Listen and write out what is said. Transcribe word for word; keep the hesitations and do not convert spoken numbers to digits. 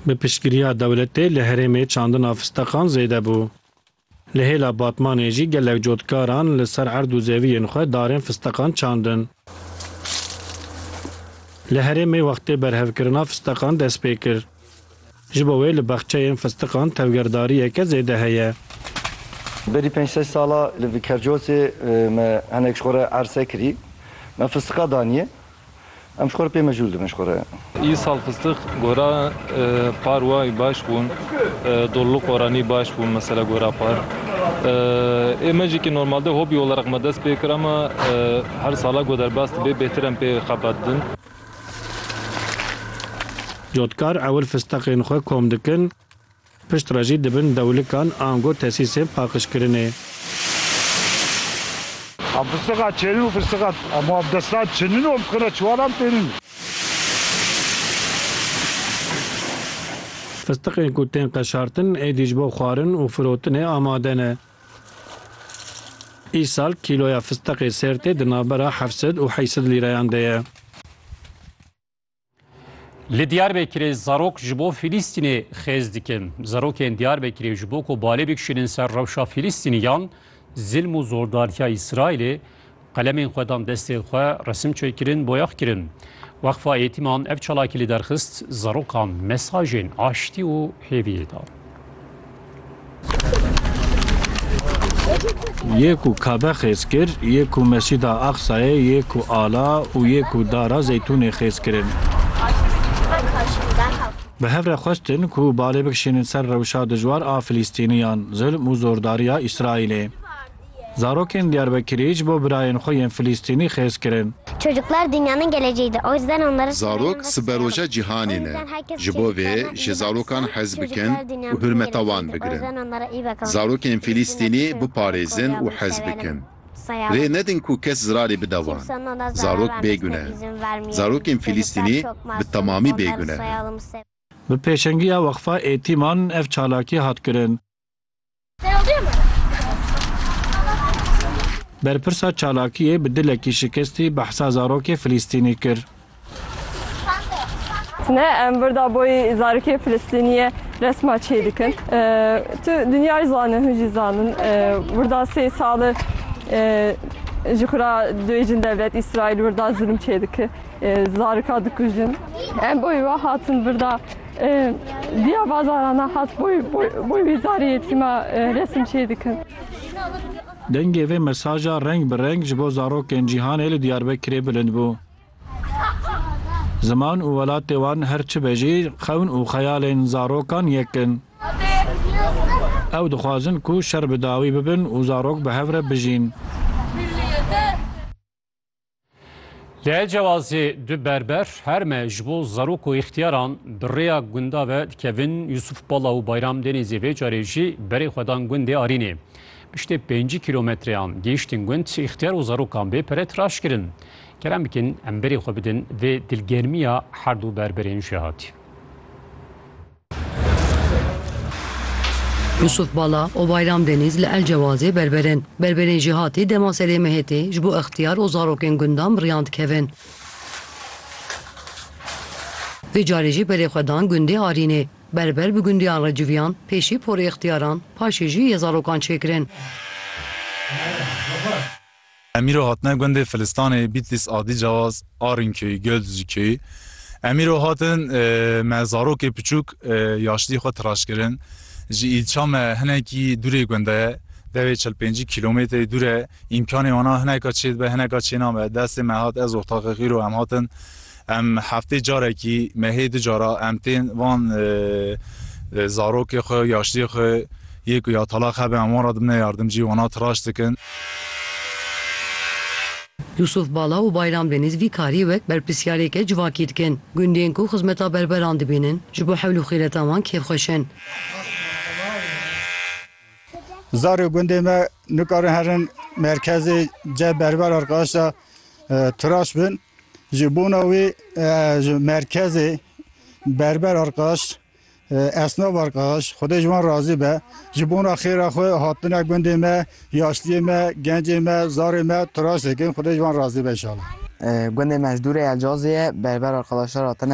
Bi piştgiriya dewletê li Herêmê çandina fisteqan zêde bû. Li hêla Batmanê jî gelek cotkaran li ser erd û zeviyên xwe darên fisteqan çandin. Li Herêmê wextê berhevkirina fisteqan dest pê kir. Ji bo wê li bexçeyên fisteqan tevgerdariyeke zêde heye. Berî pênc sêş sala li vî Kercosê me hinek ji xwe re erse kirî. Me fistiqa daniye. Em ji xwe re pê mejûl dibin ji xwe re. Îsal fistik gora par wayî baş bûn, dollu qoranî baş bûn mesela gora par. Ême jî ki normalde hobî olarak me dest pê kir ama her sala got derbas dibe bêhtir em pê xebat din. Cotkar ewil fisteqên xwe kom dikin, pişt re jî dibin dewlikan ango tesîsên paqijkirinê. Am fistiqa çênin û fistiqa ama destan çinin û xina çiwaran tênin. Fisteqên ku tên qeşartin êdî ji bo xwarin û firotinê amade ne. Îsal kîloya fisteqê sêrtê di navbera heft sed û heyt sed lîreyan de ye. Li Diyarbekirê zarok ji bo Filîstînê xêz dikin. Zarokên Diyarbekirê ji bo ku balê bikişînin ser rewşa Filîstîniyan, zilm û zordariya İsraîlê qelemên xwe dan destê xwe resim çêkirin, boyax kirin. Wexfa Êtîman ev çalakî li derxist zarokan mesajên aştî û hêviyê da. Yê ku Kabe xêz kir, yê ku Mescîda Aqsayê, yê ku Ala û yê ku Dara Zeytûnê xêz kirin. Bi hev re xwestin ku balê bikişînin ser rewşa dijwar a Filîstîniyan, zilm û zordariya İsraîlê. Zarokên Diyarbekirê ji bo birayên xwe yên Filîstînî xêz kirin. Çocuklar dünyanın geleceğidir. O yüzden onlara Zarok siberoja cîhanê ne. Ji bo vê ji zarokan hez bikin û hürmeta wan bigirin. Zarokên Filîstînî biparêzin û hez bikin. Rê nedin ku kes zirarê bide wan. Zarok bêgune. Zarokên Filîstînî bi temamî bêgune. Bi pêşengiya Wexfa Êtîman ev çalakî hat kirin. Berpirsa çalakiyê bi dilekî şikestî behsa zarokê Filîstînî kir. Ne em burada boy zarokê Filîstîniye resma çê dikin. Tu dünya zanin hûjî zanin. Burada sê salı ji xwe duyêjin devlet İsraîl burada zulm çê dike. Zarika dikujin. Em boy ve hatin burada diya bazarana hat boy boy wî zarê yetîma resim çê dikin. Dengê vê mesaja reng bi reng ji bo zarokên cîhanê li Diyarbekirê bilind bû. Ziman û welatê wan her çi be jî xewn û xeyalên zarokan yekin. Ew dixwazin ku şer bi dawî bibin û zarok bi hev re bijîn. Li Elcewazê du berber her me ji bo zarok û îxtiyaran bi rêya gunda ve dikevin. Yusuf Bala û Bayram Denîzê vê carê jî berê xwe dan gundê Arînê. Piştê pêncî kilometreyan gêştên gund îxtiyar û zarokan bê pere tiraş kirin. Kerem bikin em berê xwe bidin vê dilgermiya her du berberên jî hatî. Yusuf Bala û Bayram Deniz li Elcewazê berberin. Berberên jî hatî dema serê mehetê ji bo ixtiyar û zarokên gundan biriyan dikevin. Vê carê jî berê xwe dan gundê Arînê. Berber bi gundiyan re civiyan, pêşî porê ixtiyaran, paşê jî yê zarokan çêkirin. Emîro hatine gundê Filistanê Bitlis Adî Cewaz, Arînköyî, Göldüzîköyî. Emîro hatin me zarokê piçûk yaştî xwe tiraş kirin. Ji îlça me hinekî durê gund ye, devê çil pêncî kilometrê dure, îmkanê wana hineka çê dibe, hineka çê nabe. Destê me hat ez ortaxê xîro em hatin. Em heftê carekî mehê du cara em tên van zarokê xwe, yaştiyê xwe yê ku ya talaq hebe em wan re dibine yardımcî wana tiraş dikin. Yusuf Bala û Bayram Deniz vî karî wek berpirsiyareke civakî dikin. Gundên ku xizmeta berberan dibînin ji bo hewl û xîreta wan kêfxweşin. Zarê gundê me nikarin herin merkezê ce berber arkadaşa tıraş bin. Ji bona wê ji merkezê berber arkadaş, esnaf arkadaş, xwedê ji wan razî be. Ji bona xêra xwe hatine gundê me, yaşliyê me, gencê me, zarê me tıraş dikin. Xwedê ji wan razî be inşallah. Gundê me ji dûrê Elcazê ye berber arkadaşlar hatine